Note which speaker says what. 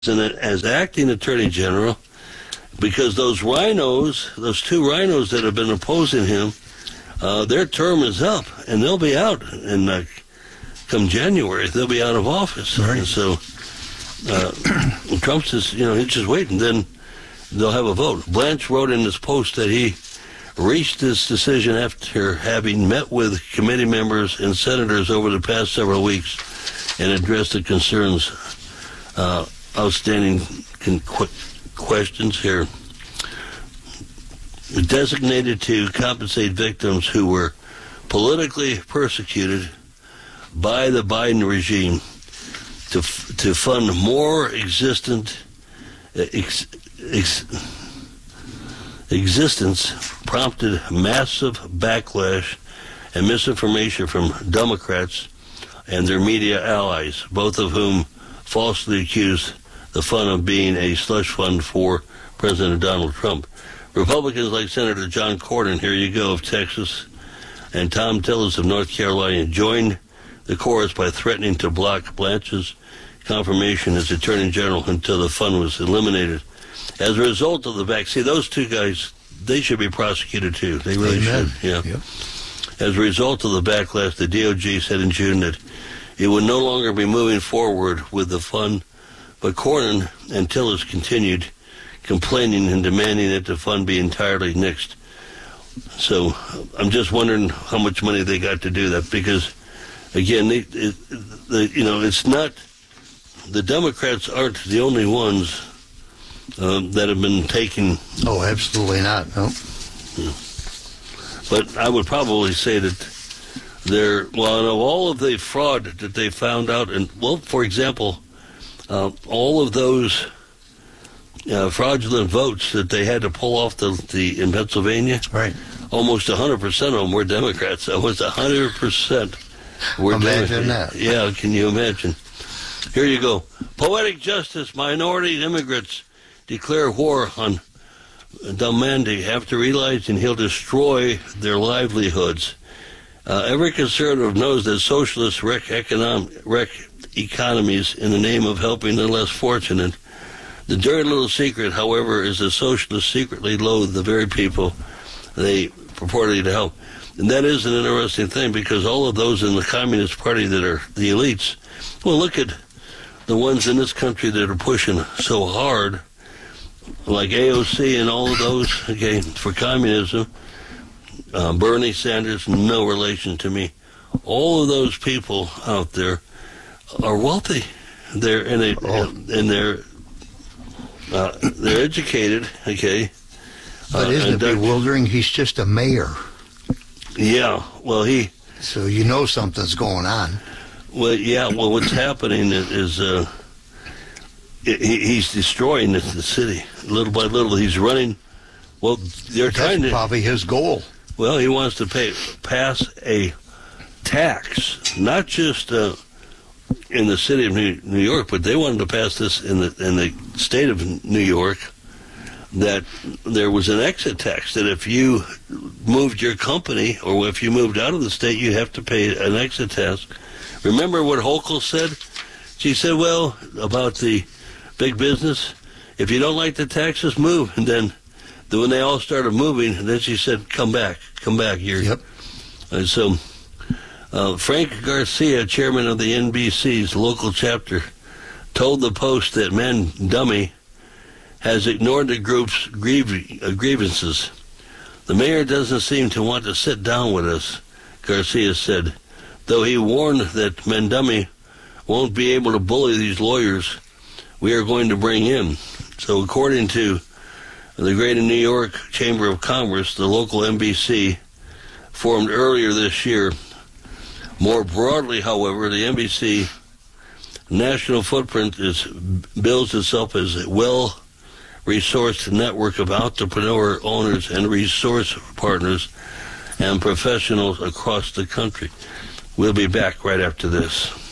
Speaker 1: as acting Attorney General, because those two rhinos that have been opposing him, their term is up, and they'll be out. And come January, they'll be out of office.
Speaker 2: Right.
Speaker 1: And so Trump's just, he's just waiting. Then they'll have a vote. Blanche wrote in his post that he reached this decision after having met with committee members and senators over the past several weeks and addressed the concerns, outstanding questions here. Designated to compensate victims who were politically persecuted by the Biden regime to fund more existence prompted massive backlash and misinformation from Democrats and their media allies, both of whom falsely accused the fund of being a slush fund for President Donald Trump. Republicans like Senator John Cornyn, here you go, of Texas, and Tom Tillis of North Carolina joined the chorus by threatening to block Blanche's confirmation as Attorney General until the fund was eliminated. As a result of the vaccine, those two guys, they should be prosecuted too. They really should. Yeah. Yep. As a result of the backlash, the DOJ said in June that it would no longer be moving forward with the fund, but Cornyn and Tillis continued complaining and demanding that the fund be entirely nixed. So I'm just wondering how much money they got to do that, because again, it's not, the Democrats aren't the only ones that have been taking.
Speaker 2: Oh, absolutely not. No.
Speaker 1: Yeah. But I would probably say that of all of the fraud that they found out, for example, all of those fraudulent votes that they had to pull off in Pennsylvania,
Speaker 2: right?
Speaker 1: Almost 100% of them were Democrats. Almost 100% were Democrats.
Speaker 2: Imagine that.
Speaker 1: Yeah, can you imagine? Here you go. Poetic justice. Minority immigrants declare war on Domandi after realizing he'll destroy their livelihoods. Every conservative knows that socialists wreck economies in the name of helping the less fortunate. The dirty little secret, however, is that socialists secretly loathe the very people they purportedly to help. And that is an interesting thing, because all of those in the Communist Party that are the elites, well, look at the ones in this country that are pushing so hard, like AOC and all of those, okay, for communism. Bernie Sanders, no relation to me. All of those people out there are wealthy. They're educated, okay.
Speaker 2: But isn't it bewildering? He's just a mayor.
Speaker 1: Yeah, well,
Speaker 2: so something's going on.
Speaker 1: Well, yeah, well, what's happening is he's destroying the city little by little. He's running. Well,
Speaker 2: That's probably his goal.
Speaker 1: Well, he wants to pass a tax, not just in the city of New York, but they wanted to pass this in the state of New York, that there was an exit tax, that if you moved your company or if you moved out of the state, you have to pay an exit tax. Remember what Hochul said? She said, well, about the big business, if you don't like the taxes, move. And then when they all started moving, then she said, come back.
Speaker 2: Yep.
Speaker 1: And so Frank Garcia, chairman of the NBC's local chapter, told the Post that Mandumi has ignored the group's grievances. The mayor doesn't seem to want to sit down with us, Garcia said, though he warned that Mandumi won't be able to bully these lawyers we are going to bring in. So according to the Greater New York Chamber of Commerce, the local NBC formed earlier this year. More broadly, however, the NBC national footprint bills itself as a well-resourced network of entrepreneur owners and resource partners and professionals across the country. We'll be back right after this.